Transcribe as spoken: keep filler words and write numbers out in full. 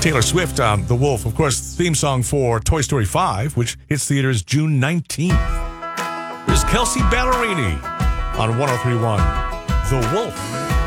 Taylor Swift, um, The Wolf, of course, theme song for Toy Story five, which hits theaters June nineteenth. Here's Kelsey Ballerini on one oh three point one, The Wolf.